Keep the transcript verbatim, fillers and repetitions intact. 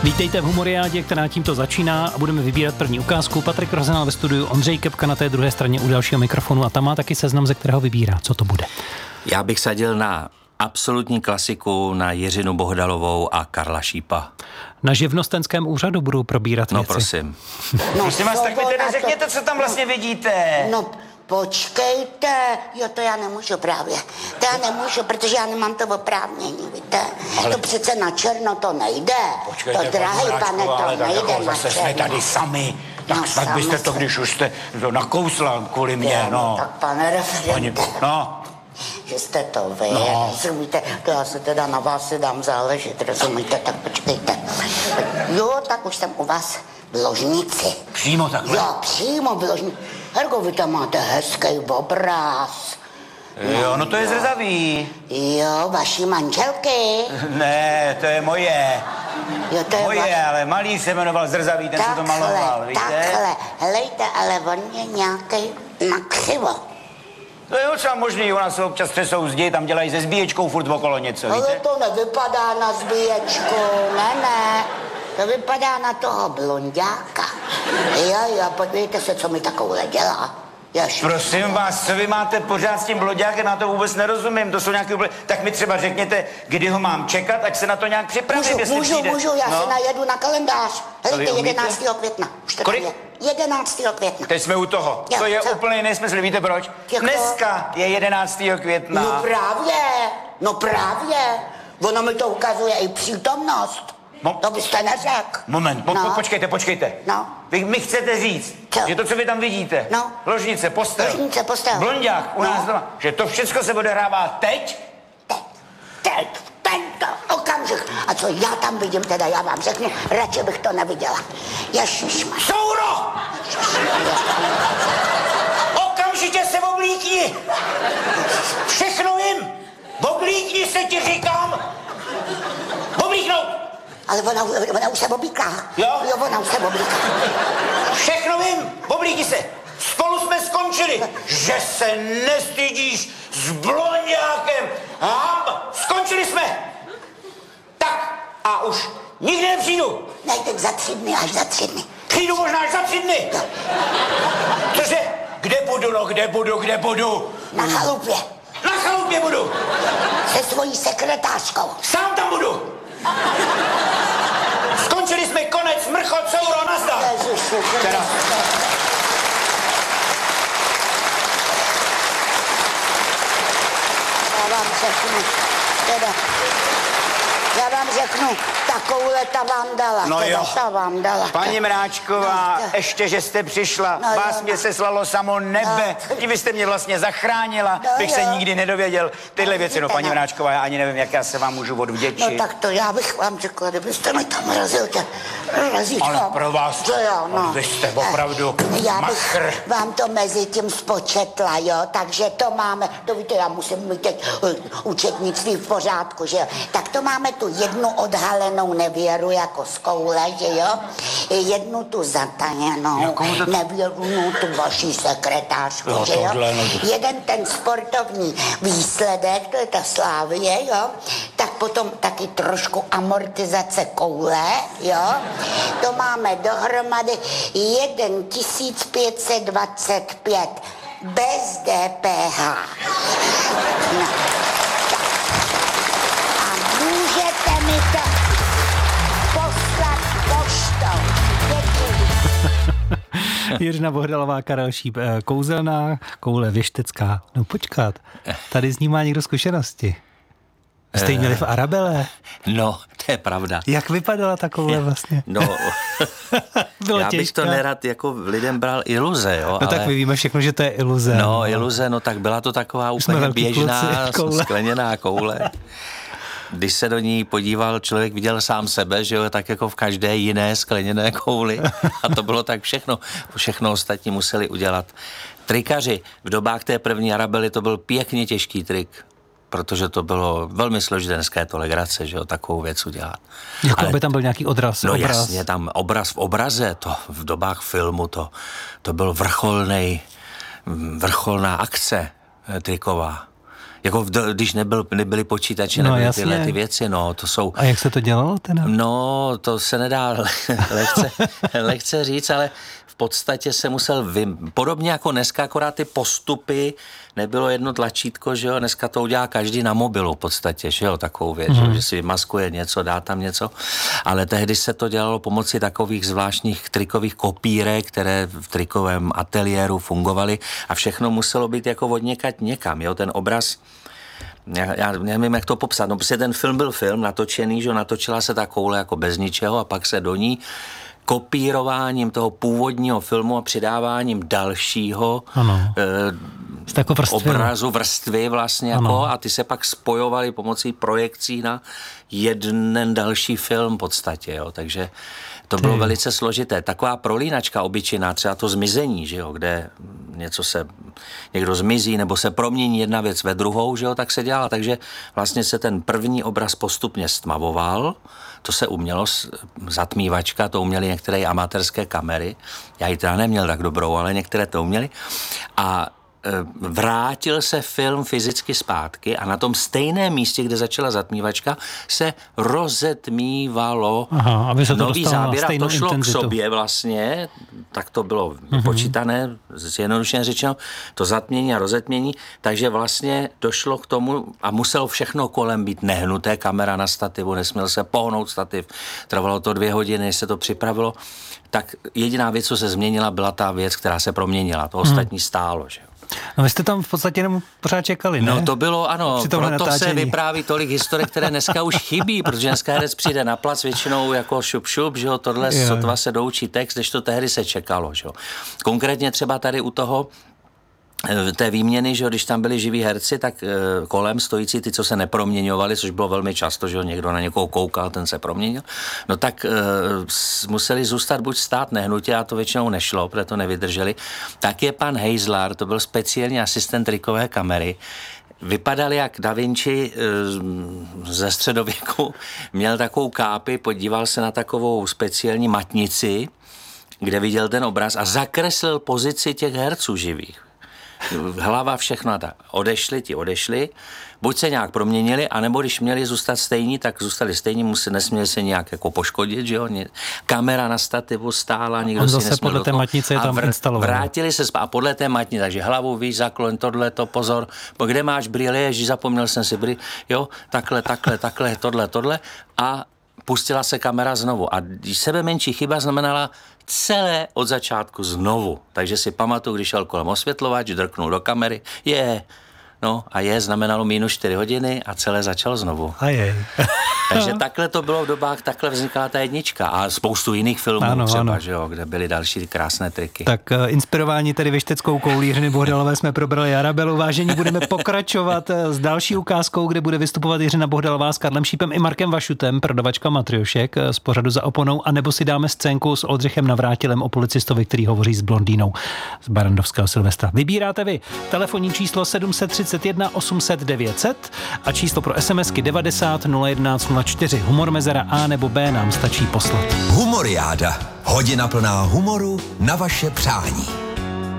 Vítejte v Humoriádě, která tímto začíná a budeme vybírat první ukázku. Patrik Rozenal ve studiu, Ondřej Kepka na té druhé straně u dalšího mikrofonu a tam má taky seznam, ze kterého vybírá. Co to bude? Já bych sadil na absolutní klasiku, na Jiřinu Bohdalovou a Karla Šípa. Na živnostenském úřadu budou probírat věci. No prosím. No, prosím vás, tak mi teda řekněte, co tam vlastně vidíte. No, počkejte, jo, to já nemůžu právě. To já nemůžu, protože já nemám to oprávnění, víte. Ale... To přece na černo to nejde. Počkejte, to drahý pane, to ale nejde jako, na zase černo. jsme tady sami. Tak No, pak byste sami to, jsme. když už jste to nakousla kvůli mě, no. Tak pane referente, No, že jste to vy, No. rozumíte, to já se teda na vás si dám záležet, rozumíte, tak počkejte. Jo, tak už jsem u vás v ložnici. přímo takhle. Jo, přímo v ložnici. Herko, vy tam máte hezký obraz. Jo, no to je zrzavý. Jo, vaší manželky. Ne, to je moje. Jo, to je Moje, vaš... ale malý se jmenoval Zrzavý, ten se to maloval, víte? takhle, helejte, ale on je nějaký nakřivo. To je docela možný, u nás se občas třesou zdi, tam dělají se zbíječkou furt okolo něco, Ale víte? to nevypadá na zbíječku, ne, ne. To vypadá na toho blonďáka. Jo, jo, podívejte se, co mi takovouhle dělá. Ježiš. Prosím vás, co vy máte pořád s tím bloďákem, na to vůbec nerozumím, to jsou nějaké úplně... Tak mi třeba řekněte, kdy ho mám čekat, ať se na to nějak připravím, Můžu, jestli můžu, přijde. můžu, já no. si najedu na kalendář. vy Helejte, umíte? jedenáctého května. Už to Kolik? tam je. jedenáctého května. Teď jsme u toho. Jo, to je co? úplný nesmysl, víte proč? Jako? Dneska je jedenáctého května. No právě, no právě. Ono mi to ukazuje i přítomnost. No. To byste neřekl. Moment, po, No. po, počkejte, počkejte. No. Vy mi chcete říct, Co? že to, co vy tam vidíte, No. ložnice, postel, Ložnice, postel. blonďák u No. nás doma, že to všechno se odehrává teď? Teď, teď, tento okamžik. A co já tam vidím, teda já vám řeknu, radši bych to neviděla. Ježišmar. Souro! Okamžitě se oblíkni! Všechno vím! Oblíkni se, ti říkám! Oblíknout! Ale ona, ona už se oblíká. Jo? Jo, ona už se oblíká. Všechno vím! Oblíkni se! Spolu jsme skončili! Že se nestydíš s blonďákem! Hamba! Skončili jsme! Tak a už nikdy nepřijdu! Ne, teď za tři dny, až za tři dny. Přijdu možná až za tři dny! Cože? Kde budu, no kde budu, kde budu? Na chalupě. Na chalupě budu! Se svojí sekretářkou. Sám tam budu! Skončili jsme, konec, mrchot, souro, nazdar! Ježiši, Teda. Já vám řeknu, teda, já vám řeknu, takovouhle ta vám dala, No teda jo. ta vám dala. Paní Mráčková, No, to- ještě, že jste přišla, No vás jo, mě no. seslalo samo nebe, No. i vy jste mě vlastně zachránila, No bych se jo. nikdy nedověděl. Tyhle No, věci, no vidíte, paní no. Mráčková, já ani nevím, jak já se vám můžu odvděčit. No tak to já bych vám řekla, kdybyste mi tam razil tě razítko. Ale pro vás, To jo, no. vy jste opravdu Já machr. bych vám to mezi tím spočetla, jo, takže to máme, to víte, já musím mít teď uh, účetnictví v pořádku, že jo. Tak to máme tu jednu odhalenou nevěru jako z koule, že jo, jednu tu zatajenou Jakou to- nevěru, no, tu vaší sekretářku, Jo, že jo. tohle, no to- Jeden ten sportovní výsledek, to je ta Slávie, jo, tak potom taky trošku amortizace koule, jo, to máme dohromady jeden tisíc pět set dvacet pět bez D P H. No. A můžete mi to poslat poštou. Děkuji. Jiřina Bohdalová, Karel Šíp, eh, kouzelná koule věštecká. No počkat, tady z ní má někdo zkušenosti. Vy jste ji měli v Arabele. No, to je pravda. Jak vypadala ta koule vlastně? No, Bylo já bych těžká. to nerad jako lidem bral iluze, jo, No ale... tak my víme všechno, že to je iluze. No, iluze, no tak byla to taková jsme úplně velký běžná kluci, koule. skleněná koule. Když se do ní podíval, člověk viděl sám sebe, že jo, tak jako v každé jiné skleněné kouli. A to bylo tak všechno. Všechno ostatní museli udělat trikaři. V dobách té první Arabely to byl pěkně těžký trik, protože to bylo velmi složité to legrace, že jo, takovou věc udělat. Jako Ale- aby tam byl nějaký odraz, No obraz. jasně, tam obraz v obraze, to v dobách filmu, to, to byl vrcholnej, vrcholná akce eh, triková. Jako když nebyl, nebyly počítače, no, nebyly jasně. tyhle ty věci, no, to jsou... A jak se to dělalo teda? No, to se nedá lehce, lehce říct, ale v podstatě se musel vy... Podobně jako dneska, akorát ty postupy, nebylo jedno tlačítko, že jo, dneska to udělá každý na mobilu v podstatě, že jo, takovou věc, mm. že si vymaskuje něco, dá tam něco, ale tehdy se to dělalo pomocí takových zvláštních trikových kopírek, které v trikovém ateliéru fungovaly a všechno muselo být jako odněkat někam, jo, ten obraz. Já, já nevím, jak to popsat, no prostě ten film byl film natočený, že natočila se ta koule jako bez ničeho a pak se do ní kopírováním toho původního filmu a přidáváním dalšího e, obrazu, vrstvy vlastně jako, a ty se pak spojovaly pomocí projekcí na jeden další film v podstatě, jo, takže to bylo velice složité. Taková prolínačka obyčejná, třeba to zmizení, že jo, kde něco se, někdo zmizí nebo se promění jedna věc ve druhou, že jo, tak se dělala. Takže vlastně se ten první obraz postupně stmavoval, to se umělo, zatmívačka, to uměly některé amatérské kamery. Já ji teda neměl tak dobrou, ale některé to uměly. A vrátil se film fyzicky zpátky a na tom stejném místě, kde začala zatmívačka, se rozetmívalo. Aha, aby se to nový záběr a to šlo intenzitu. K sobě vlastně, tak to bylo mm-hmm. počítané, zjednodušeně řečeno, to zatmění a rozetmění, takže vlastně došlo k tomu a muselo všechno kolem být nehnuté, kamera na stativu, nesměl se pohnout stativ, trvalo to dvě hodiny, než se to připravilo, tak jediná věc, co se změnila, byla ta věc, která se proměnila, to ostatní mm. stálo, že jo. No vy jste tam v podstatě jenom pořád čekali, ne? No to bylo, ano, proto natáčení. Se vypráví tolik historik, které dneska už chybí, protože dneska herec přijde na plac většinou jako šup šup, že jo, tohle jo. Sotva se doučí text, když to tehdy se čekalo, že jo. Konkrétně třeba tady u toho té výměny, že když tam byli živí herci, tak kolem stojící ty, co se neproměňovali, což bylo velmi často, že někdo na někoho koukal, ten se proměnil, no tak museli zůstat buď stát nehnutě, a to většinou nešlo, protože to nevydrželi. Tak je pan Heisler, to byl speciální asistent trikové kamery, vypadal jak Da Vinci ze středověku, měl takovou kápi, podíval se na takovou speciální matnici, kde viděl ten obraz a zakreslil pozici těch herců živých. Hlava, všechno a tak. Odešli, ti odešli, buď se nějak proměnili, anebo když měli zůstat stejní, tak zůstali stejní, museli, nesměli se nějak jako poškodit, že jo? Kamera na stativu stála, nikdo si nesměl podle té matnice je tam vr- instalovaný. Vrátili se a podle té matnice, takže hlavu víš, zaklon, tohle, to pozor, kde máš brýle, ježi, zapomněl jsem si brýle, jo, takhle, takhle, takhle, tohle, tohle a pustila se kamera znovu. A sebe menší chyba znamenala celé od začátku znovu. Takže si pamatuju, když šel kolem osvětlovač, drknul do kamery, je, no a je znamenalo minus čtyři hodiny a celé začalo znovu. A je. Takže takhle to bylo v dobách, takhle vznikala ta jednička a spoustu jiných filmů ano, třeba, ano. Že jo, kde byly další krásné triky. Tak uh, inspirováni tedy věšteckou koulí Jiřiny Bohdalové jsme probrali Arabelu. Vážení, budeme pokračovat s další ukázkou, kde bude vystupovat Jiřina Bohdalová s Karlem Šípem i Markem Vašutem, prodavačka matriošek z pořadu Za oponou, anebo si dáme scénku s Oldřichem Navrátilem o policistovi, který hovoří s blondýnou z Barandovského Silvestra. Vybíráte vy telefonní číslo sedm set třicet jedna osm set devět set a číslo pro SMSky devadesát nula jedenáct nula čtyři. Humor mezera A nebo B nám stačí poslat. Humoriáda. Hodina plná humoru na vaše přání.